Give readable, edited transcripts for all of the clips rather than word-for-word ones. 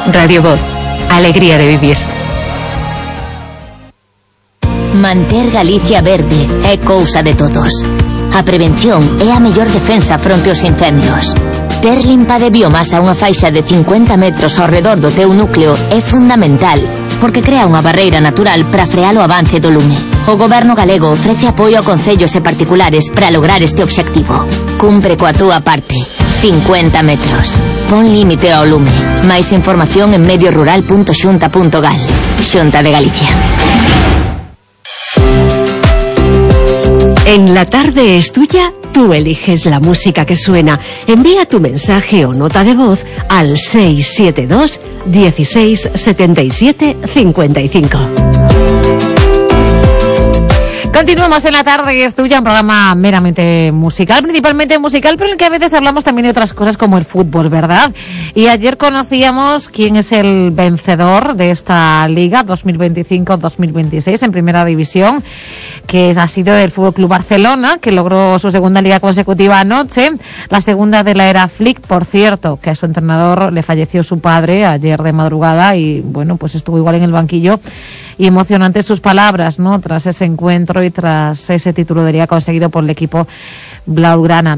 Radio Voz, alegría de vivir. Manter Galicia verde é cousa de todos. A prevención é a mellor defensa fronte aos incendios. Ter limpa de biomasa unha faixa de 50 metros ao redor do teu núcleo é fundamental, porque crea unha barreira natural para frear o avance do lume. O Goberno galego ofrece apoio a concellos e particulares para lograr este obxectivo. Cumpre coa túa parte. 50 metros. Pon límite ao lume. Máis información en mediorural.xunta.gal. Xunta de Galicia. En La Tarde es Tuya, tú eliges la música que suena. Envía tu mensaje o nota de voz al 672 16 77 55. Continuamos en La Tarde es Tuya, un programa meramente musical, principalmente musical, pero en el que a veces hablamos también de otras cosas como el fútbol, ¿verdad? Y ayer conocíamos quién es el vencedor de esta liga 2025-2026 en Primera División, que ha sido el Fútbol Club Barcelona, que logró su segunda liga consecutiva anoche, la segunda de la era Flick, por cierto, que a su entrenador le falleció su padre ayer de madrugada y bueno, pues estuvo igual en el banquillo. Y emocionantes sus palabras, ¿no? Tras ese encuentro y tras ese título de liga conseguido por el equipo blaugrana.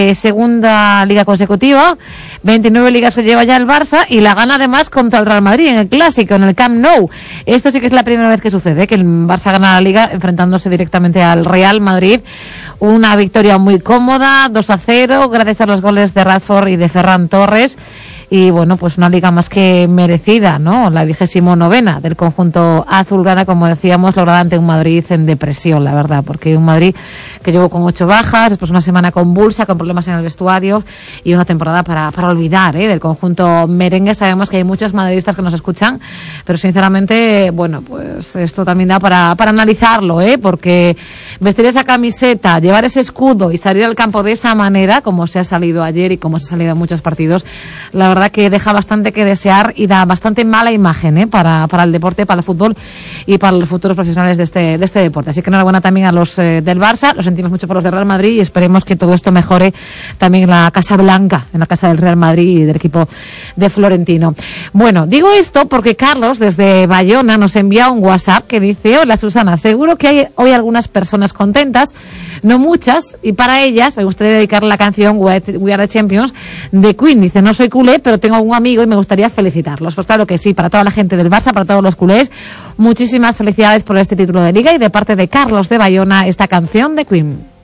Segunda liga consecutiva, 29 ligas que lleva ya el Barça y la gana además contra el Real Madrid en el Clásico, en el Camp Nou. Esto sí que es la primera vez que sucede, que el Barça gana la liga enfrentándose directamente al Real Madrid. Una victoria muy cómoda, 2-0, gracias a los goles de Rashford y de Ferran Torres. Y bueno, pues una liga más que merecida, ¿no? La 29ª del conjunto azulgrana, como decíamos, lograda ante un Madrid en depresión, la verdad, porque un Madrid que llegó con 8 bajas, después una semana convulsa, con problemas en el vestuario y una temporada para olvidar, del conjunto merengue. Sabemos que hay muchos madridistas que nos escuchan, pero sinceramente, bueno, pues esto también da para analizarlo, porque vestir esa camiseta, llevar ese escudo y salir al campo de esa manera, como se ha salido ayer y como se ha salido en muchos partidos, la verdad que deja bastante que desear y da bastante mala imagen para el deporte, para el fútbol y para los futuros profesionales de este deporte. Así que enhorabuena también a los del Barça, lo sentimos mucho por los del Real Madrid y esperemos que todo esto mejore también en la Casa Blanca, en la casa del Real Madrid y del equipo de Florentino. Bueno, digo esto porque Carlos desde Bayona nos envía un WhatsApp que dice: hola Susana, seguro que hay hoy algunas personas contentas, no muchas, y para ellas me gustaría dedicar la canción We Are the Champions de Queen. Dice: no soy culé, pero tengo un amigo y me gustaría felicitarlos. Pues claro que sí, para toda la gente del Barça, para todos los culés, muchísimas felicidades por este título de liga y de parte de Carlos de Bayona, esta canción de Queen.